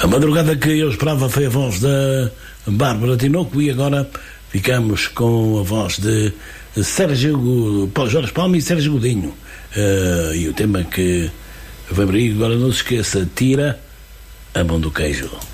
A madrugada que eu esperava foi a voz da Bárbara Tinoco e agora ficamos com a voz de Jorge Palma e Sérgio Godinho. E o tema que vem por aí, agora não se esqueça, tira a mão do queijo.